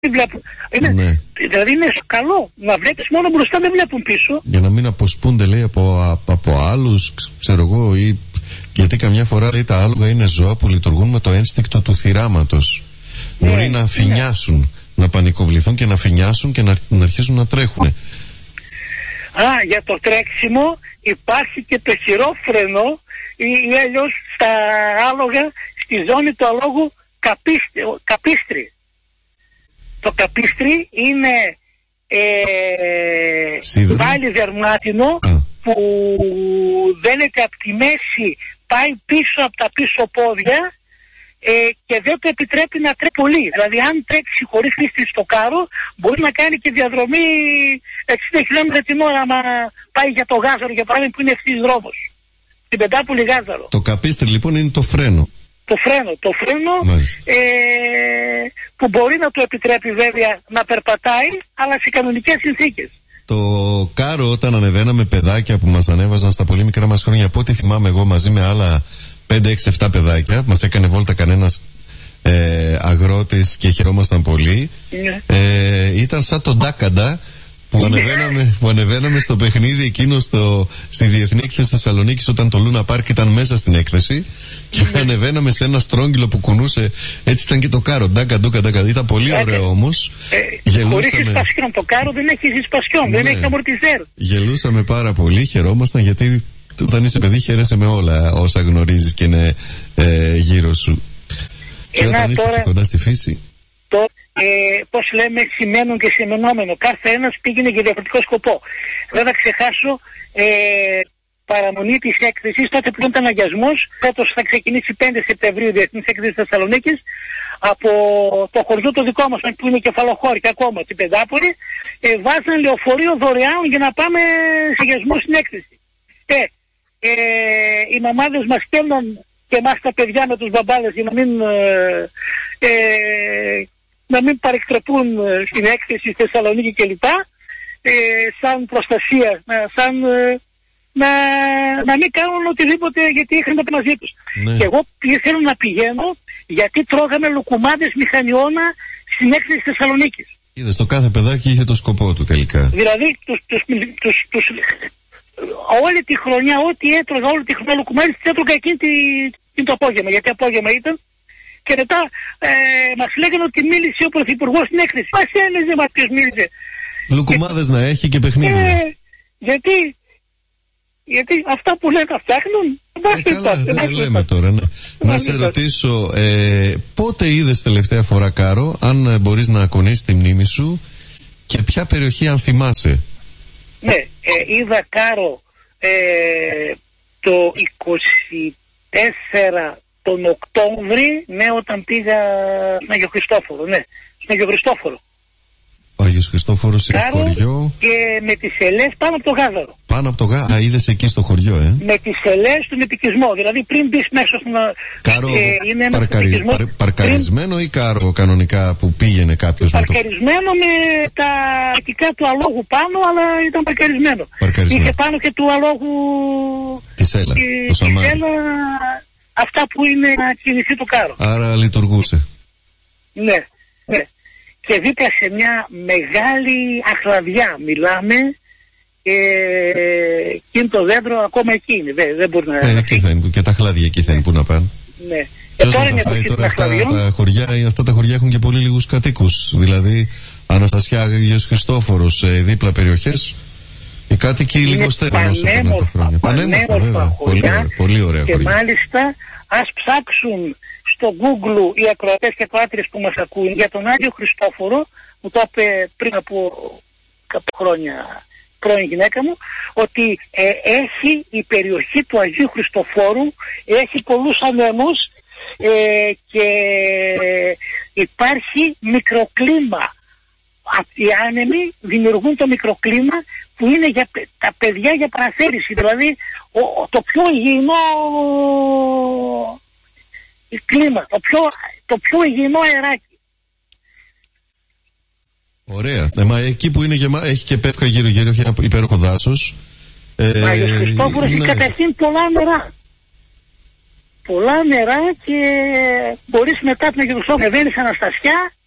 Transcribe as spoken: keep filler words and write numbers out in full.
βλέπουν. Είναι, ναι. Δηλαδή είναι καλό να βλέπεις μόνο μπροστά, δεν βλέπουν πίσω. Για να μην αποσπούνται, λέει, από, από, από άλλους, ξέρω εγώ, ή γιατί καμιά φορά, λέει, τα άλογα είναι ζώα που λειτουργούν με το ένστικτο του θυράματος. Ναι, μπορεί να αφηνιάσουν, ναι. να πανικοβληθούν και να αφηνιάσουν και να, να αρχίσουν να τρέχουν. Α, για το τρέξιμο υπάρχει και το χειρόφρενο ή, ή αλλιώς στα άλογα, στη ζώνη του αλόγου καπίστρι. καπίστρι. Το καπίστρι είναι ε, πάλι δερμάτινο Α. που δένεται από τη μέση, πάει πίσω από τα πίσω πόδια ε, και δεν το επιτρέπει να τρέχει πολύ. Δηλαδή αν τρέξει χωρίς πίστη στο κάρο μπορεί να κάνει και διαδρομή εξήντα χιλιόμετρα την ώρα, άμα πάει για το Γάζαρο για παράδειγμα που είναι ευθύς δρόμος. Την Πεντάπολη Γάζαρο. Το καπίστρι λοιπόν είναι το φρένο. Το φρένο, το φρένο ε, που μπορεί να του επιτρέπει βέβαια να περπατάει, αλλά σε κανονικές συνθήκες. Το κάρο, όταν ανεβαίναμε παιδάκια που μας ανέβαζαν στα πολύ μικρά μας χρόνια, από ό,τι θυμάμαι εγώ μαζί με άλλα πέντε έξι επτά παιδάκια, μας έκανε βόλτα κανένας ε, αγρότης και χαιρόμασταν πολύ, ναι. ε, ήταν σαν τον Ντάκαντα που ανεβαίναμε, που ανεβαίναμε στο παιχνίδι εκείνο στο, στη Διεθνή Έκθεση Θεσσαλονίκης, όταν το Λούνα Πάρκ ήταν μέσα στην έκθεση και ανεβαίναμε σε ένα στρόγγυλο που κουνούσε, έτσι ήταν και το κάρο, ντάκα ντούκα ντάκα, ήταν πολύ ωραίο όμως. Ε, χωρίς εισπασιόν, το κάρο δεν έχει εισπασιόν, ναι. δεν έχει αμορτιζέρ. Γελούσαμε πάρα πολύ, χαιρόμασταν, γιατί όταν είσαι παιδί χαίρεσαι με όλα όσα γνωρίζεις και είναι ε, γύρω σου. Και όταν είσαι τώρα... κοντά στη φύση. Το, ε, πώς λέμε, σημαίνουν και σημενόμενο. Κάθε ένας πήγαινε για διαφορετικό σκοπό. Δεν θα ξεχάσω ε, παραμονή της έκθεσης, τότε που ήταν αγιασμός. Φέτος θα ξεκινήσει πέντε Σεπτεμβρίου Διεθνής Έκθεση Θεσσαλονίκης, από το χωριό το δικό μας που είναι κεφαλοχώρη και ακόμα την Πεντάπολη, ε, βάζαν λεωφορείο δωρεάν για να πάμε σε αγιασμό στην έκθεση. Ε, ε, οι μαμάδες μας στέλνουν και εμάς τα παιδιά με τους μπαμπάδες για να μην ε, ε, να μην παρεκτρεπούν στην έκθεση στη Θεσσαλονίκη κλπ. Ε, σαν προστασία, σαν ε, να, να μην κάνουν οτιδήποτε γιατί είχαν τα μαζί τους. Ναι. Και εγώ θέλω να πηγαίνω γιατί τρώγαμε λουκουμάδες μηχανιώνα στην έκθεση της Θεσσαλονίκης. Είδες, το κάθε παιδάκι είχε το σκοπό του τελικά. Δηλαδή τους, τους, τους, τους, όλη τη χρονιά, ό,τι έτρωγα, όλη τη χρονιά λουκουμάδες τις έτρωγα εκείνη τη, την το απόγευμα, γιατί απόγευμα ήταν. Και μετά ε, μας λέγανε ότι μίλησε ο Πρωθυπουργός στην έκθεση. Μας έλεγε, μα ποιος μίλησε. Λουκουμάδες και... να έχει και παιχνίδι. Ε, γιατί, γιατί αυτά που λένε τα φτιάχνουν. Ε, καλά, δεν λέμε τώρα. Ναι. Να σε ρωτήσω, ε, πότε είδες τελευταία φορά κάρο, αν μπορείς να ακονίσεις τη μνήμη σου, και ποια περιοχή αν θυμάσαι. Ναι, ε, είδα κάρο ε, το είκοσι τέσσερα τον Οκτώβρη, ναι, όταν πήγα στον Άγιο Χριστόφορο, ναι, στον Άγιο Χριστόφορο. Ο Άγιος Χριστόφορος είναι χωριό. Και με τις ελές πάνω από το Γάζαρο. Πάνω από το Γάζαρο, α, είδες εκεί στο χωριό, ε. Με τις ελές στον επικισμό, δηλαδή πριν μπεις μέσα στον... Κάρο ε, είναι ένα παρκαρι... παρ, παρκαρισμένο πριν... ή κάρο κανονικά που πήγαινε κάποιος με το... Παρκαρισμένο με τα αρχικά του αλόγου πάνω, αλλά ήταν παρκαρισμένο. παρκαρισμένο. Είχε πάνω και του αλόγου... Τη Σέλα, ε, το Σαμάρι. Σέλα, αυτά που είναι να κινηθεί το κάρο. Άρα λειτουργούσε. Ναι, ναι. Και δίπλα σε μια μεγάλη αχλαδιά μιλάμε, ε, και είναι το δέντρο ακόμα εκεί είναι, δεν, δεν μπορεί να... Ε, εκεί θα είναι, και τα χλάδια εκεί θα είναι, πού να πάνε. Ναι. Ε, τώρα είναι φάει, τώρα αυτά, τα χωριά, αυτά τα χωριά έχουν και πολύ λίγους κατοίκους, δηλαδή Αναστασιά, Άγιος Χριστόφορος, ε, δίπλα περιοχές, οι κάτοικοι λιγοστεύουν όσο περνάνε τα χρόνια. Πανέμορφα, πανέμορφα πολύ, πολύ ωραία και χωριά. μάλιστα ας ψάξουν στο Google οι ακροατές και ακροάτριες που μας ακούν για τον Άγιο Χριστόφορο, μου το είπε πριν από κάποια χρόνια πρώην γυναίκα μου, ότι ε, έχει η περιοχή του Αγίου Χριστοφόρου, έχει πολλούς ανέμους ε, και υπάρχει μικροκλίμα. Οι άνεμοι δημιουργούν το μικροκλίμα που είναι για τα παιδιά για παραθέρηση, δηλαδή ο, το πιο υγιεινό κλίμα, το πιο, το πιο υγιεινό αεράκι. Ωραία. Ε, μα εκεί που είναι γεμα... έχει και πεύκα γύρω γύρω, έχει ένα υπέροχο δάσος. Ε, Μα ο Χριστόφορος έχει καταρχήν πολλά νερά. Πολλά νερά και μπορείς μετά από τον Αγιο Χριστόφορο βαίνεις Αναστασιά